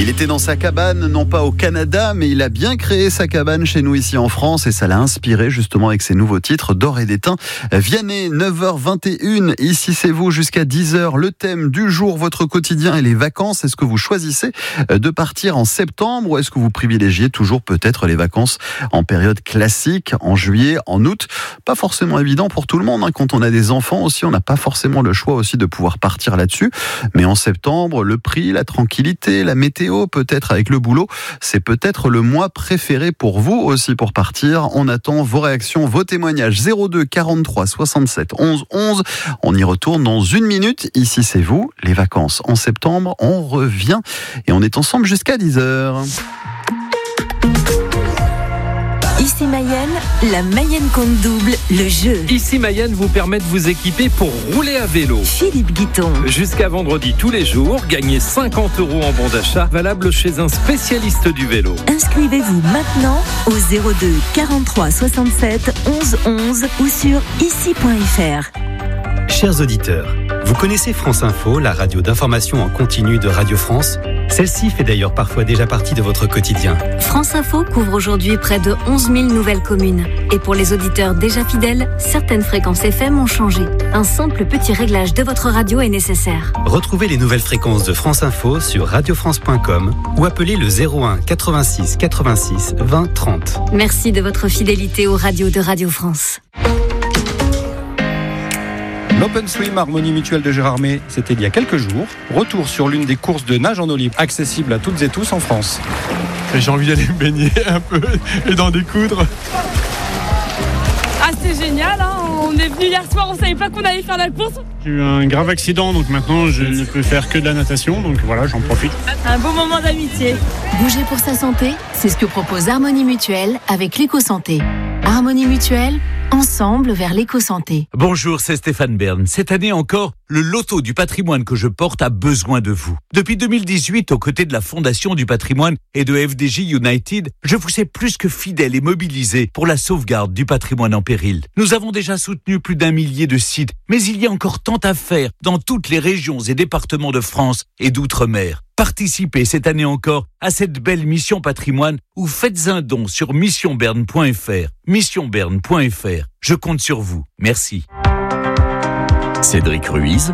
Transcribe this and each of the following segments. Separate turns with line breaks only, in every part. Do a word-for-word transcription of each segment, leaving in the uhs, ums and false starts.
Il était dans sa cabane, non pas au Canada, mais il a bien créé sa cabane chez nous ici en France et ça l'a inspiré justement avec ses nouveaux titres d'or et d'étain. Vianney, neuf heures vingt et une, ici c'est vous jusqu'à dix heures. Le thème du jour, votre quotidien et les vacances. Est-ce que vous choisissez de partir en septembre ou est-ce que vous privilégiez toujours peut-être les vacances en période classique, en juillet, en août? Pas forcément évident pour tout le monde, hein. Quand on a des enfants aussi, on n'a pas forcément le choix aussi de pouvoir partir là-dessus. Mais en septembre, le prix, la tranquillité, la météo, peut-être avec le boulot, c'est peut-être le mois préféré pour vous aussi pour partir. On attend vos réactions, vos témoignages. zéro deux quarante-trois soixante-sept onze onze. On y retourne dans une minute. Ici c'est vous, les vacances en septembre. On revient et on est ensemble jusqu'à dix heures.
Ici Mayenne, la Mayenne compte double, le jeu.
Ici Mayenne vous permet de vous équiper pour rouler à vélo.
Philippe Guiton.
Jusqu'à vendredi tous les jours, gagnez cinquante euros en bon d'achat, valable chez un spécialiste du vélo.
Inscrivez-vous maintenant au zéro deux quarante-trois soixante-sept onze onze ou sur ici point f r.
Chers auditeurs, vous connaissez France Info, la radio d'information en continu de Radio France? Celle-ci fait d'ailleurs parfois déjà partie de votre quotidien.
France Info couvre aujourd'hui près de onze mille nouvelles communes. Et pour les auditeurs déjà fidèles, certaines fréquences F M ont changé. Un simple petit réglage de votre radio est nécessaire.
Retrouvez les nouvelles fréquences de France Info sur radio france point com ou appelez le zéro un quatre-vingt-six quatre-vingt-six vingt trente.
Merci de votre fidélité aux radios de Radio France.
L'Open Swim Harmonie Mutuelle de Gérardmer, c'était il y a quelques jours. Retour sur l'une des courses de nage en eau libre, accessible à toutes et tous en France.
J'ai envie d'aller me baigner un peu et d'en découdre.
Ah, c'est génial, hein. On est venu hier soir, on savait pas qu'on allait faire la course.
J'ai eu un grave accident, donc maintenant je ne peux faire que de la natation, donc voilà, j'en profite.
Un beau moment d'amitié.
Bouger pour sa santé, c'est ce que propose Harmonie Mutuelle avec l'éco-santé. Harmonie Mutuelle, ensemble vers l'éco-santé.
Bonjour, c'est Stéphane Bern. Cette année encore, le loto du patrimoine que je porte a besoin de vous. Depuis deux mille dix-huit, aux côtés de la Fondation du patrimoine et de F D J United, je vous sais plus que fidèle et mobilisé pour la sauvegarde du patrimoine en péril. Nous avons déjà soutenu plus d'un millier de sites, mais il y a encore tant à faire dans toutes les régions et départements de France et d'outre-mer. Participez cette année encore à cette belle mission patrimoine ou faites un don sur mission berne point f r. mission berne point f r. Je compte sur vous. Merci.
Cédric Ruiz.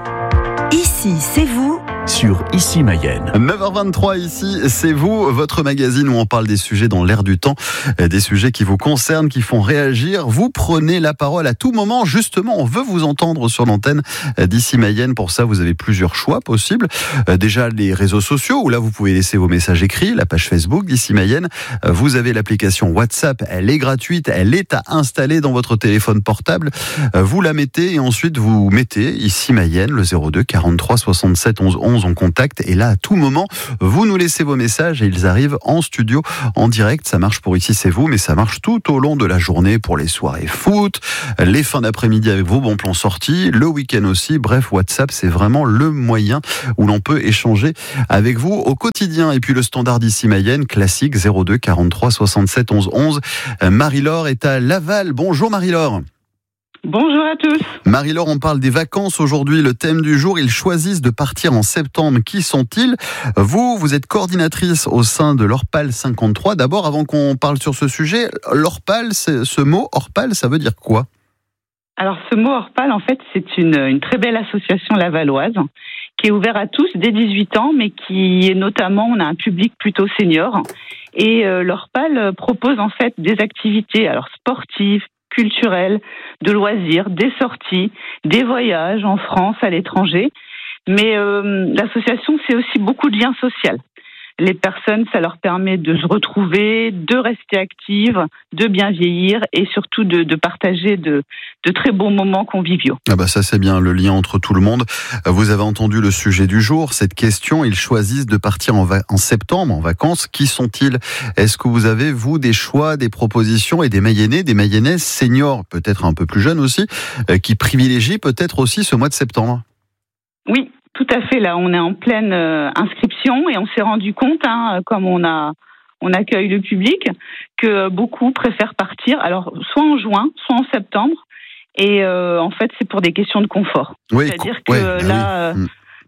Ici, c'est vous.
Sur Ici Mayenne.
neuf heures vingt-trois, ici, c'est vous, votre magazine où on parle des sujets dans l'air du temps, des sujets qui vous concernent, qui font réagir. Vous prenez la parole à tout moment. Justement, on veut vous entendre sur l'antenne d'Ici Mayenne. Pour ça, vous avez plusieurs choix possibles. Déjà, les réseaux sociaux, où là, vous pouvez laisser vos messages écrits, la page Facebook d'Ici Mayenne. Vous avez l'application WhatsApp, elle est gratuite, elle est à installer dans votre téléphone portable. Vous la mettez et ensuite, vous mettez Ici Mayenne, le zéro deux quarante-trois soixante-sept onze onze. On contacte et là à tout moment vous nous laissez vos messages et ils arrivent en studio en direct. Ça marche pour Ici c'est vous, mais ça marche tout au long de la journée pour les soirées foot, les fins d'après-midi avec vos bons plans sortis, le week-end aussi. Bref, WhatsApp c'est vraiment le moyen où l'on peut échanger avec vous au quotidien. Et puis le standard d'Ici Mayenne classique zéro deux quarante-trois soixante-sept onze onze. Marie-Laure est à Laval. Bonjour Marie-Laure.
Bonjour à tous.
Marie-Laure, on parle des vacances aujourd'hui. Le thème du jour, ils choisissent de partir en septembre. Qui sont-ils? Vous, vous êtes coordinatrice au sein de l'Orpal cinquante-trois. D'abord, avant qu'on parle sur ce sujet, l'Orpal, ce mot Orpal, ça veut dire quoi?
Alors, ce mot Orpal, en fait, c'est une, une très belle association lavalloise qui est ouverte à tous dès dix-huit ans, mais qui est notamment, on a un public plutôt senior. Et euh, l'Orpal propose en fait des activités alors sportives, culturelles, de loisirs, des sorties, des voyages en France, à l'étranger. Mais euh, l'association, c'est aussi beaucoup de liens sociaux. Les personnes, ça leur permet de se retrouver, de rester actives, de bien vieillir et surtout de, de partager de, de très bons moments conviviaux.
Ah bah ça c'est bien, le lien entre tout le monde. Vous avez entendu le sujet du jour, cette question, ils choisissent de partir en, va- en septembre, en vacances. Qui sont-ils? Est-ce que vous avez, vous, des choix, des propositions et des Mayennais, des Mayennaises seniors, peut-être un peu plus jeunes aussi, euh, qui privilégient peut-être aussi ce mois de septembre?
Oui. Tout à fait, là on est en pleine euh, inscription et on s'est rendu compte, hein, comme on a on accueille le public, que beaucoup préfèrent partir, alors soit en juin, soit en septembre, et euh, en fait c'est pour des questions de confort.
Oui,
C'est-à-dire
co-
que
ouais,
là,
bah oui.
euh,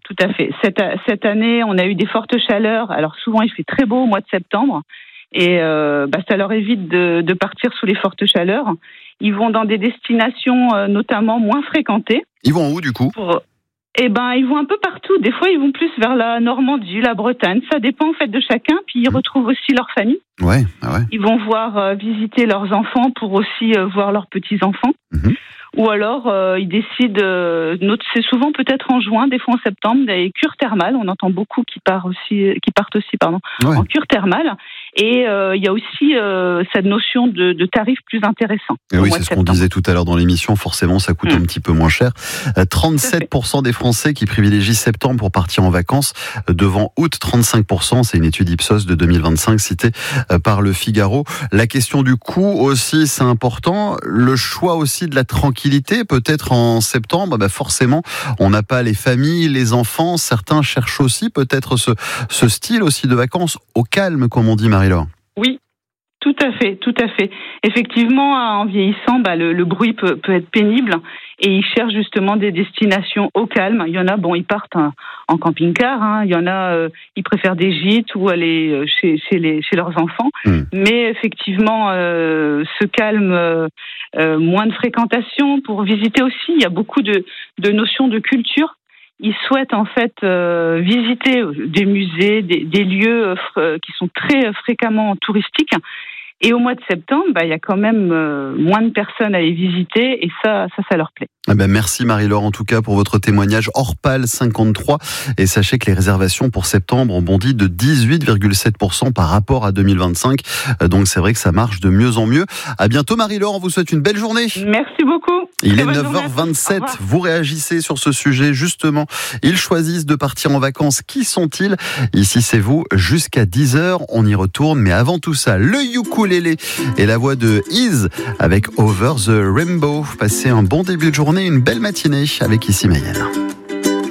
tout à fait. Cette, cette année, on a eu des fortes chaleurs. Alors souvent, il fait très beau au mois de septembre. Et euh, bah, ça leur évite de, de partir sous les fortes chaleurs. Ils vont dans des destinations euh, notamment moins fréquentées.
Ils vont où du coup ?
Pour... Eh ben, ils vont un peu partout. Des fois, ils vont plus vers la Normandie, la Bretagne. Ça dépend en fait de chacun. Puis ils mmh. retrouvent aussi leur famille.
Ouais, ah ouais.
Ils vont voir euh, visiter leurs enfants pour aussi euh, voir leurs petits-enfants. Mmh. Ou alors, euh, ils décident, euh, c'est souvent peut-être en juin, des fois en septembre, des cures thermales. On entend beaucoup qui partent aussi, qui partent aussi pardon, ouais. en cure thermale. Et euh, il y a aussi euh, cette notion de, de tarifs plus intéressants.
Et oui, c'est ce qu'on disait tout à l'heure dans l'émission. Forcément, ça coûte mmh. un petit peu moins cher. trente-sept pour cent des Français qui privilégient septembre pour partir en vacances devant août. trente-cinq pour cent, c'est une étude Ipsos de deux mille vingt-cinq citée par Le Figaro. La question du coût aussi, c'est important. Le choix aussi de la tranquillité, peut-être en septembre, bah forcément, on n'a pas les familles, les enfants. Certains cherchent aussi peut-être ce, ce style aussi de vacances au calme, comme on dit, Marie-Laure.
Oui. Tout à fait, tout à fait. Effectivement, en vieillissant, bah, le, le bruit peut, peut être pénible et ils cherchent justement des destinations au calme. Il y en a, bon, ils partent en, en camping-car. Hein. Il y en a, euh, ils préfèrent des gîtes ou aller chez, chez, les, chez leurs enfants. Mmh. Mais effectivement, euh, ce calme, euh, euh, moins de fréquentation pour visiter aussi. Il y a beaucoup de, de notions de culture. Ils souhaitent en fait euh, visiter des musées, des, des lieux euh, qui sont très fréquemment touristiques. Et au mois de septembre, bah, il y a quand même euh, moins de personnes à les visiter et ça, ça, ça leur plaît.
Eh ben merci Marie-Laure en tout cas pour votre témoignage. Orpal cinquante-trois. Et sachez que les réservations pour septembre ont bondi de dix-huit virgule sept pour cent par rapport à deux mille vingt-cinq. Donc c'est vrai que ça marche de mieux en mieux. À bientôt Marie-Laure, on vous souhaite une belle journée.
Merci beaucoup.
Il est neuf heures vingt-sept. Vous réagissez sur ce sujet justement. Ils choisissent de partir en vacances. Qui sont-ils ? Ici c'est vous jusqu'à dix heures. On y retourne. Mais avant tout ça, le ukulélé et la voix de Iz avec Over the Rainbow. Passez un bon début de journée, une belle matinée avec Ici Mayenne.